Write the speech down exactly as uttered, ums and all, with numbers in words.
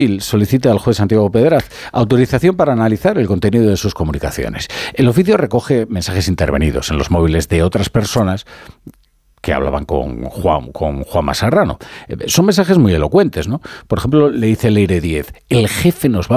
solicita al juez Santiago Pedraz autorización para analizar el contenido de sus comunicaciones. El oficio recoge mensajes intervenidos en los móviles de otras personas que hablaban con Juan, con Juanma Serrano. Son mensajes muy elocuentes, ¿no? Por ejemplo, le dice Leire Díez: el jefe nos va